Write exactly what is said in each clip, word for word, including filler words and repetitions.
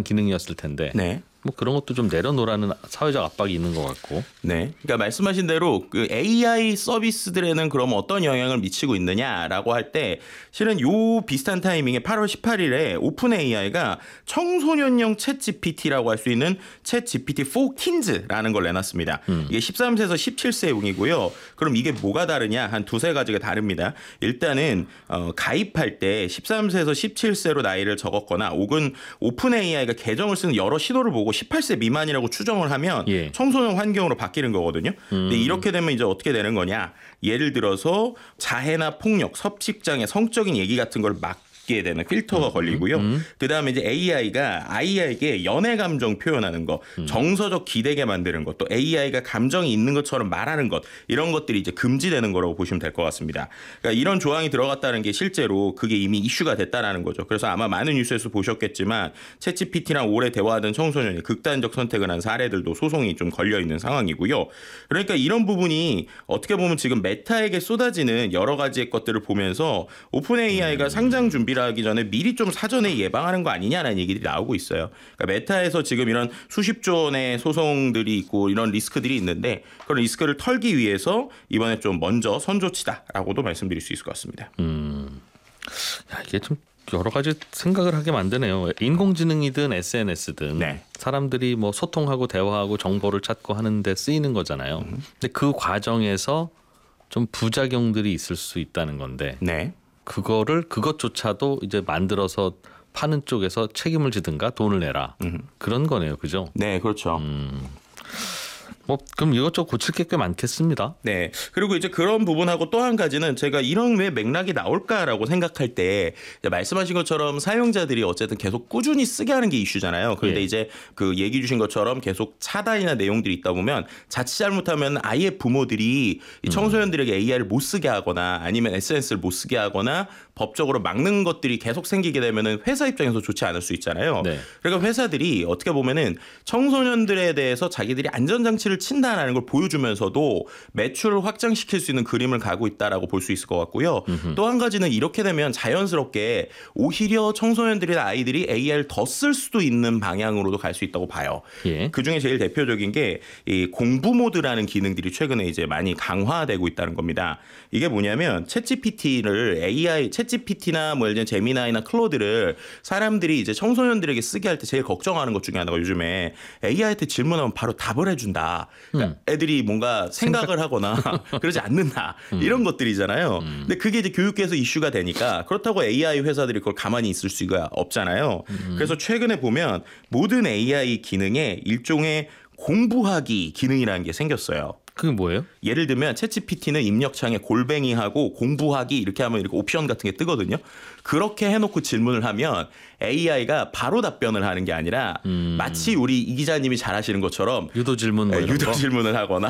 기능이었을 텐데 네. 뭐 그런 것도 좀 내려놓으라는 사회적 압박이 있는 것 같고. 네. 그러니까 말씀하신 대로 그 에이아이 서비스들에는 그럼 어떤 영향을 미치고 있느냐라고 할 때 실은 요 비슷한 타이밍에 팔월 십팔일에 오픈 에이아이가 청소년용 챗 지피티라고 할 수 있는 챗 지피티 사 키즈라는 걸 내놨습니다. 음. 이게 십삼 세에서 십칠 세용이고요. 그럼 이게 뭐가 다르냐? 한 두세 가지가 다릅니다. 일단은 어, 가입할 때 십삼 세에서 십칠 세로 나이를 적었거나 혹은 오픈 에이아이가 계정을 쓰는 여러 시도를 보고 십팔 세 미만이라고 추정을 하면 예. 청소년 환경으로 바뀌는 거거든요. 음. 근데 이렇게 되면 이제 어떻게 되는 거냐? 예를 들어서 자해나 폭력, 섭식장애, 성적인 얘기 같은 걸 막 게 되는 필터가 걸리고요. 음. 그다음에 이제 에이아이가 아이에게 연애 감정 표현하는 거, 음. 정서적 기대게 만드는 것, 또 에이아이가 감정이 있는 것처럼 말하는 것 이런 것들이 이제 금지되는 거라고 보시면 될 것 같습니다. 그러니까 이런 조항이 들어갔다는 게 실제로 그게 이미 이슈가 됐다라는 거죠. 그래서 아마 많은 뉴스에서 보셨겠지만 챗지피티랑 오래 대화하던 청소년이 극단적 선택을 한 사례들도 소송이 좀 걸려 있는 상황이고요. 그러니까 이런 부분이 어떻게 보면 지금 메타에게 쏟아지는 여러 가지의 것들을 보면서 오픈 에이아이가 음. 상장 준비 하기 전에 미리 좀 사전에 예방하는 거 아니냐라는 얘기들이 나오고 있어요. 그러니까 메타에서 지금 이런 수십조 원의 소송들이 있고 이런 리스크들이 있는데 그런 리스크를 털기 위해서 이번에 좀 먼저 선조치다라고도 말씀드릴 수 있을 것 같습니다. 음, 야, 이게 좀 여러 가지 생각을 하게 만드네요. 인공지능이든 에스엔에스든 네. 사람들이 뭐 소통하고 대화하고 정보를 찾고 하는데 쓰이는 거잖아요. 음. 근데 그 과정에서 좀 부작용들이 있을 수 있다는 건데. 네. 그거를 그것조차도 이제 만들어서 파는 쪽에서 책임을 지든가 돈을 내라 음. 그런 거네요, 그죠? 네, 그렇죠. 음. 뭐 그럼 이것저것 고칠 게 꽤 많겠습니다. 네. 그리고 이제 그런 부분하고 또 한 가지는 제가 이런 왜 맥락이 나올까라고 생각할 때 말씀하신 것처럼 사용자들이 어쨌든 계속 꾸준히 쓰게 하는 게 이슈잖아요. 그런데 예. 이제 그 얘기 주신 것처럼 계속 차단이나 내용들이 있다 보면 자칫 잘못하면 아예 부모들이 음. 청소년들에게 에이아이를 못 쓰게 하거나 아니면 에스엔에스를 못 쓰게 하거나 법적으로 막는 것들이 계속 생기게 되면은 회사 입장에서 좋지 않을 수 있잖아요. 네. 그러니까 회사들이 어떻게 보면은 청소년들에 대해서 자기들이 안전장치를 친다라는 걸 보여주면서도 매출을 확장시킬 수 있는 그림을 가고 있다라고 볼 수 있을 것 같고요. 또 한 가지는 이렇게 되면 자연스럽게 오히려 청소년들이나 아이들이 에이아이를 더 쓸 수도 있는 방향으로도 갈 수 있다고 봐요. 예. 그중에 제일 대표적인 게 이 공부 모드라는 기능들이 최근에 이제 많이 강화되고 있다는 겁니다. 이게 뭐냐면 챗지피티를 에이아이 챗지피티나 뭐 예를 들면 제미나이나 클로드를 사람들이 이제 청소년들에게 쓰게 할 때 제일 걱정하는 것 중에 하나가 요즘에 에이아이한테 질문하면 바로 답을 해준다. 그러니까 음. 애들이 뭔가 생각을 생각... 하거나 그러지 않는다. 음. 이런 것들이잖아요. 음. 근데 그게 이제 교육계에서 이슈가 되니까 그렇다고 에이아이 회사들이 그걸 가만히 있을 수가 없잖아요. 음. 그래서 최근에 보면 모든 에이아이 기능에 일종의 공부하기 기능이라는 게 생겼어요. 그게 뭐예요? 예를 들면 챗지피티는 입력창에 골뱅이하고 공부하기 이렇게 하면 이렇게 옵션 같은 게 뜨거든요. 그렇게 해놓고 질문을 하면 에이아이가 바로 답변을 하는 게 아니라 음. 마치 우리 이 기자님이 잘하시는 것처럼 유도 질문 뭐 유도 거? 질문을 하거나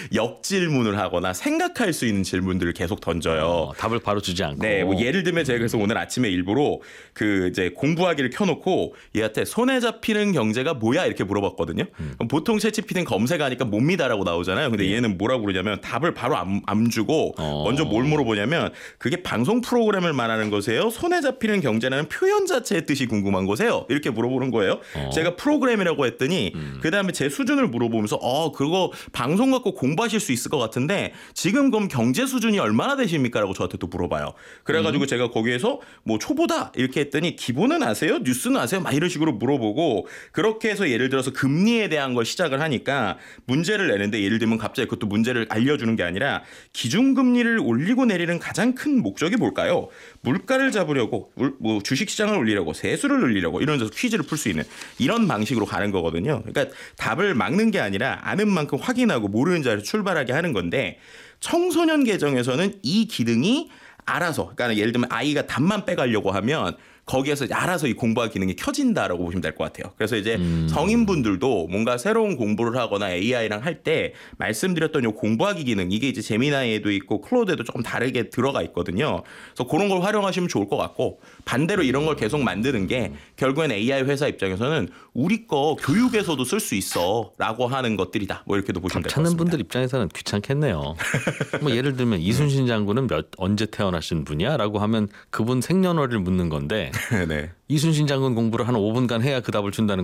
역질문을 하거나 생각할 수 있는 질문들을 계속 던져요. 어, 답을 바로 주지 않고. 네, 뭐 예를 들면 제가 그래서 오늘 아침에 일부러 그 이제 공부하기를 켜놓고 얘한테 손에 잡히는 경제가 뭐야 이렇게 물어봤거든요. 음. 그럼 보통 챗지피티는 검색하니까 뭡니다라고 나오잖아요. 근데 얘는 뭐라고 그러냐면 답을 바로 안, 안 주고 어. 먼저 뭘 물어보냐면 그게 방송 프로그램을 말하는 거세요? 손에 잡히는 경제라는 표현 자체의 뜻이 궁금한 거세요? 이렇게 물어보는 거예요. 어. 제가 프로그램이라고 했더니 음. 그다음에 제 수준을 물어보면서 어 그거 방송 갖고 공부하실 수 있을 것 같은데 지금 그럼 경제 수준이 얼마나 되십니까? 라고 저한테 또 물어봐요. 그래가지고 음. 제가 거기에서 뭐 초보다 이렇게 했더니 기본은 아세요? 뉴스는 아세요? 막 이런 식으로 물어보고 그렇게 해서 예를 들어서 금리에 대한 걸 시작을 하니까 문제를 내는데 예를 들면 갑자기 그것도 문제를 알려주는 게 아니라 기준금리를 올리고 내리는 가장 큰 목적이 뭘까요? 물가를 잡으려고 뭐 주식시장을 올리려고 세수를 늘리려고 이런 데서 퀴즈를 풀 수 있는 이런 방식으로 가는 거거든요. 그러니까 답을 막는 게 아니라 아는 만큼 확인하고 모르는 자리에서 출발하게 하는 건데 청소년 계정에서는 이 기능이 알아서 그러니까 예를 들면 아이가 답만 빼가려고 하면 거기에서 알아서 이 공부하 기능이 켜진다라고 보시면 될 것 같아요. 그래서 이제 음. 성인분들도 뭔가 새로운 공부를 하거나 에이아이랑 할 때 말씀드렸던 이 공부하기 기능 이게 이제 제미나이에도 있고 클로드에도 조금 다르게 들어가 있거든요. 그래서 그런 걸 활용하시면 좋을 것 같고 반대로 이런 걸 계속 만드는 게 결국엔 에이아이 회사 입장에서는 우리 거 교육에서도 쓸 수 있어라고 하는 것들이다. 뭐 이렇게도 보시면 될 것 같습니다. 찾는 분들 입장에서는 귀찮겠네요. 뭐 예를 들면 이순신 장군은 몇 언제 태어나신 분이야?라고 하면 그분 생년월일을 묻는 건데. 네. 이순신 장군 공부를 한 오 분간 해야 그 답을 준다는